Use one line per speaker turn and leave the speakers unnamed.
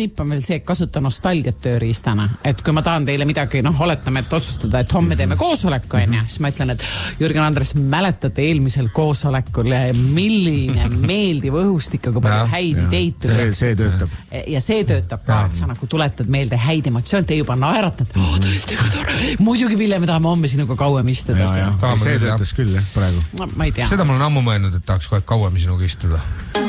nipp on veel see, et kasuta nostalgiat tööriistana. Et kui ma tahan teile midagi, oletame, et otsustada, et homme teeme koosoleku, siis ma ütlen, et Jürgen Andres, mäletate eelmisel koosolekul, milline meeldiv õhustik, kui palju häid ideid tuleb.
See töötab.
Ja see töötab ka, et sa nagu tuletad meelde häid emotsioon, te juba naeratad. Tõesti, kui tore. Muidugi, Ville, me tahame homme sinuga kauem istuda.
See töötas küll, praegu.
Ma ei tea.
Seda ma olen ammu mõelnud, et tahaks kohe kauem sinuga istuda.